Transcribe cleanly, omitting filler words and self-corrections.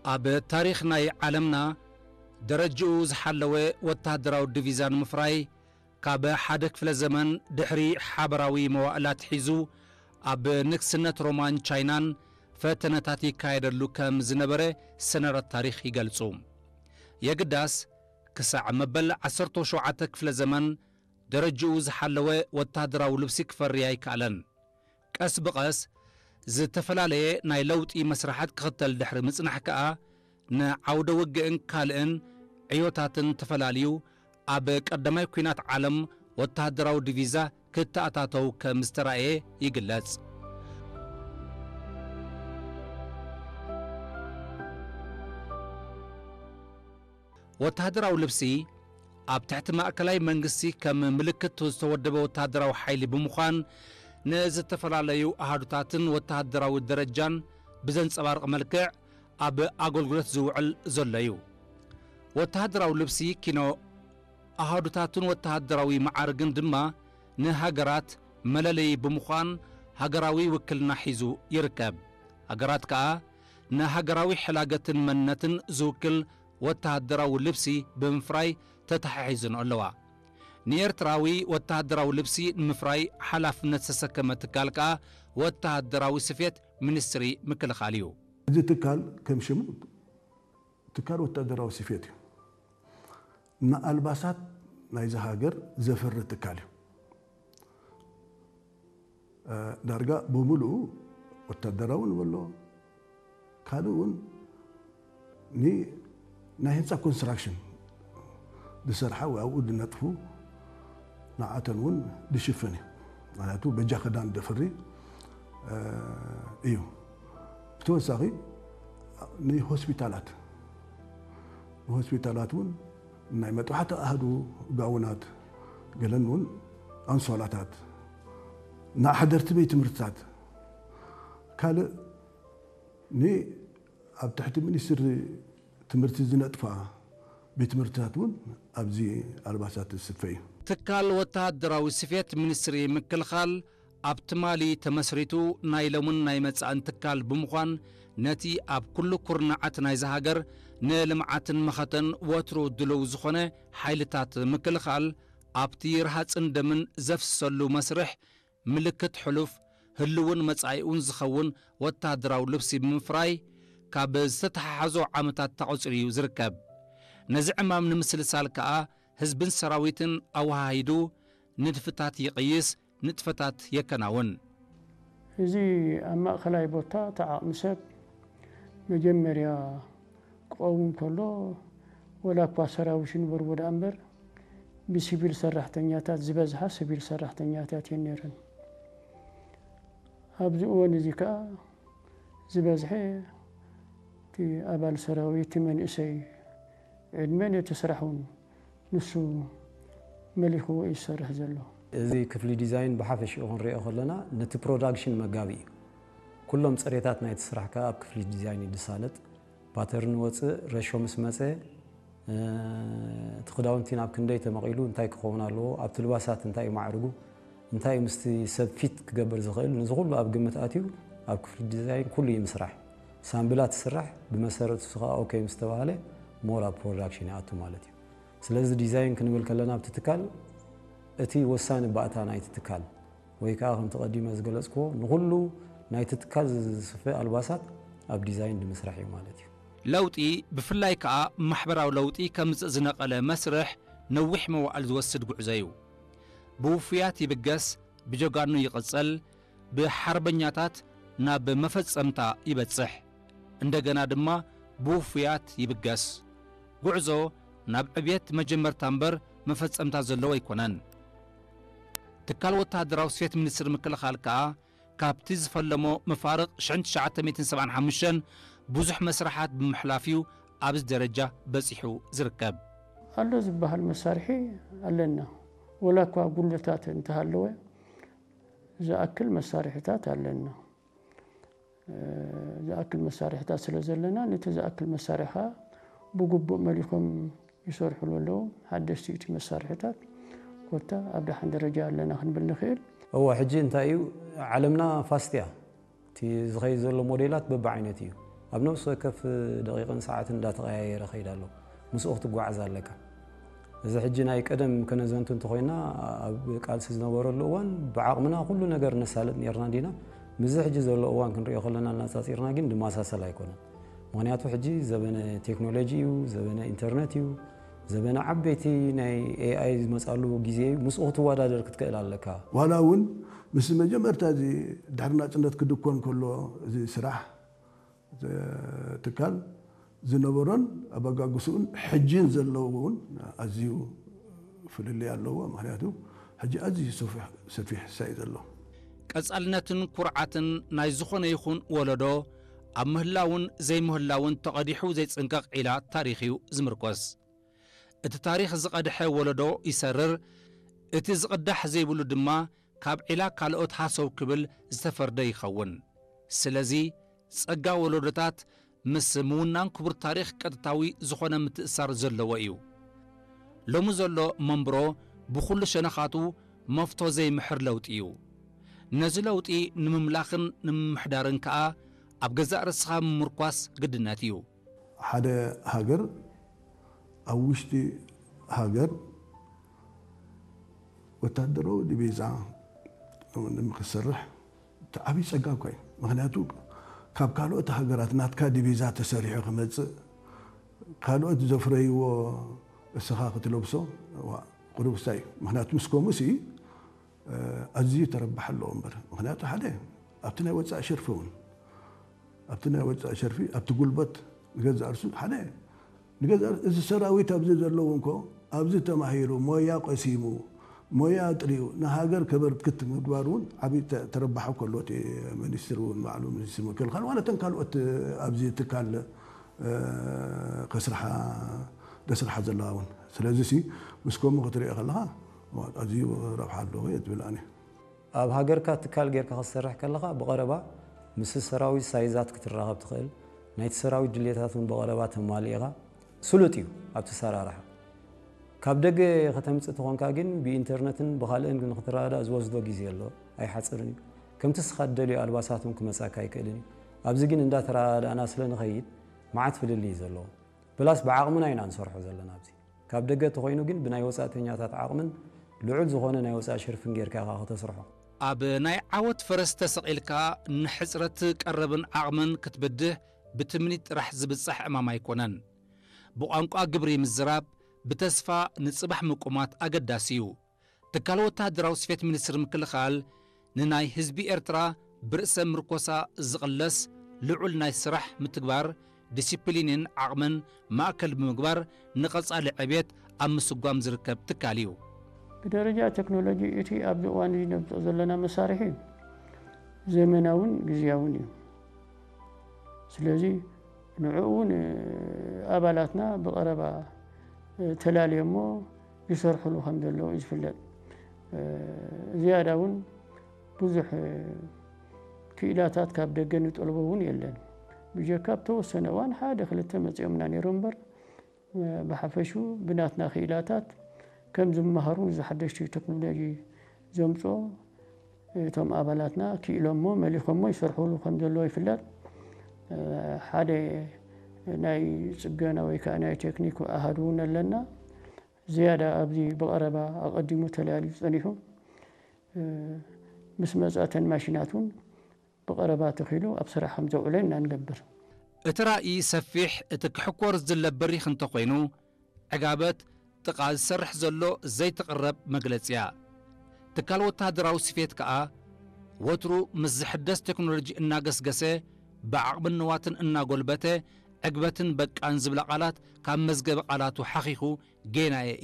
ኣብ ታሪኽ ናይ ዓለምና ደረጅኡ ዝሓለወ ወታደራዊ ዲቪዛን ምፍራይ ካብ ሓደ ክፍለ ዘመን ድሕሪ ሓበራዊ መዋእላት ሒዙ ኣብ ንግስነት ሮማን ቻይናን ፈተነታት ይካየደሉ ከም ዝነበረ ሰነራት ታሪኽ ይገልጹ። የግዳስ ክሳዕ መበል 17 ክፍለ ዘመን ደረጅኡ ዝሓለወ ወታደራዊ ልብሲ ክፈርይ ኣይከኣለን። ቀስ ብቐስ ዝተፈላለየ ናይ ለውጢ መስራሓት ክኽተል ድሕሪ ምጽናሕ ከኣ ንዓውደ ውግእን ካልእን ዕዮታትን ተፈላለዩ ኣብ ቀዳማይ ኩናት ዓለም ወታደራዊ ዲቪዛ ክተኣታተው ከም ዝተረኣየ ይግለጽ። ወታደራዊ ልብሲ ኣብ ትሕቲ ማእከላይ መንግስቲ ከም ምልክት ዝተወደበ ወታደራዊ ሓይሊ ብምዃን ንዝተፈላለዩ ኣሃዱታትን ወታደራዊ ደረጃን ብዘንጸባርቕ መልክዕ ኣብ ኣገልግሎት ዝውዕል ዘሎ እዩ። ወታደራዊ ልብሲ ኪኖ ኣሃዱታትን ወታደራዊ መዓርግን ድማ ንሃገራት መለለይ ብምዃን ሃገራዊ ውክልና ሒዙ ይርከብ። ሃገራት ከኣ ንሃገራዊ ሕላገትን መንነትን ዝውክል ወታደራዊ ልብሲ ብምፍራይ ተተሓሒዘን ኣለዋ። ንኤርትራዊ ወታደራዊ ልብሲ ንምፍራይ ሓላፍነት ዝተሰከመ ትካል ከኣ ወታደራዊ ስፌት ሚኒስትሪ ምክልኻል እዩ። እዚ ትካል ከም ሽሙ ትካል ወታደራዊ ስፌት እዩ። ንኣልባሳት ናይዚ ሃገር ዘፍሪ ትካል እዩ። ዳርጋ ብምሉኡ ወታደራዊ ንበሎ ካልእ እውን ናይ ህንፃ ኮንስትራክሽን ዝሰርሓ ወይ ኣብኡ ዝነጥፉ ንዓተን እውን ዝሽፍን እዩ ማለቱ በጃ ክዳን ደፍሪ እዩ። ብተወሳኺ ንሆስፒታላት እውን ናይ መጥባሕቲ ኣሃዱ ጋውናት ገለን እውን ኣንሶላታት ንሓደርቲ ቤት ትምህርትታት ካልእ ኣብ ትሕቲ ሚኒስትሪ ትምህርቲ ዝነጥፋ ቤት ትምህርትታት እውን ኣብዚ ኣልባሳት ዝስፈ እዩ። ትካል ወታደራዊ ስፌት ሚኒስትሪ ምክልኻል ኣብ ትማሊ ተመስሪቱ ናይ ሎምን ናይ መጻእን ትካል ብምዃን ነቲ ኣብ ኩሉ ኩርናዓት ናይ ሃገር ንልምዓትን መኸተን ወትሩ ድልው ዝኾነ ሓይልታት ምክልኻል ኣብቲ ረሃፅን ደምን ዘፍሰሉ መስርሕ ምልክት ሕሉፍ ህልውን መጻኢኡን ዝኸውን ወታደራዊ ልብሲ ብምፍራይ ካብ ዝተተሓሓዞ ዓመታት ተቖፂሩ እዩ ዝርከብ። ነዚ ዕማም ንምስልሳል ከኣ ህዝብን ሰራዊትን ኣወሃሂዱ ንድፍታት ይቕይስ፣ ንጥፈታት የከናውን። እዚ ኣብ ማእኸላይ ቦታ ተዓቕሚ ሰብ መጀመርያ ክቐውም ከሎ ወላ እኳ ሰራዊት ይንበሩ ወዳ እምበር ብሲቪል ሰራሕተኛታት ዝበዝሓ ሲቪል ሰራሕተኛታት እየን ነይረን። ኣብዚ እዋን እዚ ከዓ ዝበዝሐ እቲ ኣባል ሰራዊት መንእሰይ ዕድመን የተስራሕውን ንሱ መሊኽዎ እዩ ዝሰርሕ ዘሎ። እዚ ክፍሊ ዲዛይን ብሓፈሽኡ ክንሪኦ ከለና ነቲ ፕሮዳክሽን መጋቢ እዩ። ኩሎም ፅሬታት ናይቲ ስራሕ ከዓ ኣብ ክፍሊ ዲዛይን ይድሳለጥ። ፓተርን ወፅእ ረሾ ምስ መፀ እቲ ክዳውንቲ ናብ ክንደይ ተመቒሉ እንታይ ክኸውን ኣለዎ፣ ኣብቲ ልባሳት እንታይ ማዕርጉ እንታይ ምስቲ ሰብ ፊት ክገብር ዝኽእል ነዚ ኩሉ ኣብ ግምት ኣትዩ ኣብ ክፍሊ ዲዛይን ኩሉ ይምስራሕ። ሳምብላት ስራሕ ብመሰረቱ ከዓ ኦኬ ምስ ተባሃለ ሞር ኣብ ፕሮዳክሽን ይኣቱ ማለት እዩ። ስለዚ ዲዛይን ክንብል ከለና ኣብቲ ትካል እቲ ወሳኒ ባእታ ናይቲ ትካል ወይ ከዓ ከምቲ ቀዲመ ዝገለጽክዎ ንኩሉ ናይቲ ትካል ዝስፈ ኣልባሳት ኣብ ዲዛይን ንምስራሕ እዩ ማለት እዩ። ለውጢ ብፍላይ ከዓ ማሕበራዊ ለውጢ ከምፅእ ዝነቐለ መስርሕ ነዊሕ መዋዕል ዝወስድ ጉዕዞ እዩ። ብውፍያት ይብገስ፣ ብጀጋኑ ይቕጽል፣ ብሓርበኛታት ናብ መፈጸምታ ይበጽሕ፣ እንደገና ድማ ብውፍያት ይብገስ። ጉዕዞ ናብ ዕብየት መጀመርታ እምበር መፈጸምታ ዘለዎ ኣይኮነን። ትካል ወታደራዊ ስፌት ሚኒስትሪ ምክልኻል ከዓ ካብቲ ዝፈለሞ መፋርቕ 1975 ብዙሕ መስራሓት ብምሕላፍዩ ኣብዚ ደረጃ በፂሑ ዝርከብ ኣሎ ዝበሃል መሳርሒ ኣለና። ወላ እኳ ጉልታት እንተሃለወ ዝኣክል መሳርሒታት ኣለና። ዝኣክል መሳርሒታት ስለ ዘለና ነቲ ዝኣክል መሳርሒ ብግቡእ መሊኮም ይሰርሕሉ ኣለዉ። ሓደሽቲ እቲ መሳርሒታት ኮታ ኣብ ዳሓን ደረጃ ኣለና ክንብል ንኽእል። እዋ ሕጂ እንታይ እዩ ዓለምና ፋስት እያ። እቲ ዝኸይድ ዘሎ ሞዴላት በብዓይነት እዩ። ኣብ ነፍሲ ወከፍ ደቂቕን ሰዓትን እንዳተቀያየረ ኸይድ ኣሎ ምስኡ ክትጓዓዝ ኣለካ እዚ ሕጂ ናይ ቀደም ከነዘንቱ እንተኾይና ኣብ ቃልሲ ዝነበረሉ እዋን ብዓቕምና ኩሉ ነገር ነሳልጥ ነርና ዲና ምዝ ሕጂ ዘሎ እዋን ክንሪኦ ከለና እናጻጺርና ግን ድማሳሰል ኣይኮነን ምክንያቱ ሕጂ ዘበነ ቴክኖሎጂ እዩ ዘበነ ኢንተርኔት እዩ ዘበነ ዓበይቲ ናይ ኤአይ ዝመጻሉ ግዜ ምስኡ ክትወዳደር ክትክእል ኣለካ ዋላ እውን ምስ መጀመርታ እዚ ድሕሪ ናጽነት ክድኮን ከሎ እዚ ስራሕ ትካል ዝነበሮን ኣበጋግሱን ሕጂን ዘለውን ኣዝዩ ፍልልይ ኣለዎ ምክንያቱ ሕጂ ኣዝዩ ሰፊሕ ሳይ ዘሎ ቀጻልነትን ኩርዓትን ናይ ዝኾነ ይኹን ወለዶ ኣብ ምህላውን ዘይምህላውን ተቐዲሑ ዘይጽንቀቕ ዒላ ታሪኽ እዩ ዝምርኮስ እቲ ታሪኽ ዝቐድሐ ወለዶ ይሰርር እቲ ዝቕዳሕ ዘይብሉ ድማ ካብ ዒላ ካልኦት ሃሰው ክብል ዝተፈርደ ይኸውን ስለዚ ጸጋ ወለዶታት ምስ ምውናን ክቡር ታሪኽ ቀጥታዊ ዝኾነ ምትእሳር ዘለዎ እዩ ሎሚ ዘሎ መንብሮ ብኹሉ ሸነኻቱ መፍቶ ዘይምሕር ለውጢ እዩ ነዚ ለውጢ ንምምላኽን ንምምሕዳርን ከዓ ኣብ ገዛእ ርስኻ ምምርኳስ ግድነት እዩ ሓደ ሃገር ኣብ ውሽጢ ሃገር ወታደራዊ ዲቪዛ ንምክሰርሕ ዓብይ ጸጋ እኳ እዩ ምክንያቱ ካብ ካልኦት ሃገራት ናትካ ዲቪዛ ተሰሪሑ ክመጽእ ካልኦት ዘፍረይዎ እስኻ ክትለብሶ ቁርብሳ እዩ ምክንያቱ ምስኮሙስ ኣዝዩ ተረባሕ ኣለዎ እምበር ምክንያቱ ሓደ ኣብቲ ናይ ወፃኢ ሸርፊ እውን ኣብቲ ናይ ወፃኢ ሸርፊ ኣብቲ ጉልበት ንገዛእ ርሱ ሓደ ንገዛእ እዚ ሰራዊት ኣብዚ ዘለዎ እንኮ ኣብዚ ተማሂሩ ሞያ ቀሲሙ ሞያ ጥሪኡ ንሃገር ከበርክት ምግባር እውን ዓብይ ተረባሕ ከሎ እቲ ሚኒስትር እውን ባዕሉ ሚኒስትር ምክልኻል ዋላተን ካልኦት ኣብዚ ትካል ከስርሓ ዘለዋ እውን ስለዚ ምስ ከምኡ ክትሪኦ ከለኻ ኣዝዩ ረብሓ ኣለዎ የትብልኣኒ ኣብ ሃገርካ ትካል ጌርካ ክትሰርሕ ከለኻ ብቐረባ ምስ ሰራዊት ሳይዛት ክትራኸብ ትኽእል ናይቲ ሰራዊት ድሌታት እውን ብቐረባ ተማሊእኻ ስሉጥ እዩ ኣብቲ ሰራርሓ ካብ ደገ ከተምጽእ ትኾንካ ግን ብኢንተርኔትን ብኻልእን ንኽትረዳእ ዝወስዶ ግዜ ኣሎ ኣይሓፅርን እዩ ከምቲ ስኻ ትደልዮ ኣልባሳት እውን ክመጻካ ኣይክእልን እዩ ኣብዚ ግን እንዳተረዳእና ስለ ንኸይድ መዓት ፍልልይ ዘለዎ ብላስ ብዓቕምና ኢና ንሰርሖ ዘለና ኣብዚ ካብ ደገ ተኾይኑ ግን ብናይ ወጻእተኛታት ዓቕምን ልዑል ዝኾነ ናይ ወጻኢ ሸርፍን ጌርካ ኢኻ ከተስርሖ ኣብ ናይ ዓወት ፈረስ ተሰቒልካ ንሕፅረት ቀረብን ዓቕምን ክትብድህ ብትምኒት ጥራሕ ዝብጻሕ ዕማም ኣይኮነን ብቋንቋ ግብሪ ምዝራብ ብተስፋ ንጽባሕ ምቁማት ኣገዳሲ እዩ ትካል ወታደራዊ ስፌት ሚኒስትር ምክልኻል ንናይ ህዝቢ ኤርትራ ብርእሰ ምርኮሳ ዝቕለስ ልዑል ናይ ስራሕ ምትግባር ዲሲፕሊንን ዓቕምን ማእከል ብምግባር ንቐጻሊ ዕብየት ኣብ ምስጓም ዝርከብ ትካል እዩ ብደረጃ ቴክኖሎጂ እቲ ኣብዚ እዋን እዚ ነብፅኦ ዘለና መሳርሒ ዘመናውን ግዝያውን እዩ ስለዚ ንዕኡ እውን ኣባላትና ብቐረባ ተላልየሞ ይሰርሕሉ ከም ዘለዎ እዩ ዝፍለጥ ዝያዳ እውን ብዙሕ ክኢላታት ካብ ደገ ንጠልቦ እውን የለን ብጀካ ብተወሰነ እዋን ሓደ ክልተ መፂኦምና ነይሩ እምበር ብሓፈሹ ብናትና ክኢላታት ከም ዝመሃሩ ዝሓደሽቲ ቴክኖሎጂ ዘምፅኦ እቶም ኣባላትና ክኢሎሞ መሊኾሞ ይሰርሕሉ ከም ዘለዎ ይፍለጥ ሓደ ናይ ጽገና ወይ ከዓ ናይ ቴክኒክ ኣሃዱ እውን ኣለና ዝያዳ ኣብዚ ብቐረባ ኣቐዲሙ ተላልዩ ጸኒሑ ምስ መጻተን ማሽናት እውን ብቐረባ ተኺሉ ኣብ ስራሕ ከም ዘውዕሎ ኢና ንገብር እቲ ራእይ ሰፊሕ እቲ ክሕኮር ዝድለ በሪኽ እንተኾይኑ ዕጋበት ጥቓ ዝሰርሕ ዘሎ ዘይተቐረብ መግለፂ እያ ትካል ወታደራዊ ስፌት ከዓ ወትሩ ምስ ዝሕደስ ቴክኖሎጂ እናገስገሰ ብዓቕምን ንዋትን እናጐልበተ ዕግበትን በቃን ዝብላ ቃላት ካብ መዝገበ ቃላቱ ሓኺኹ ጌናየ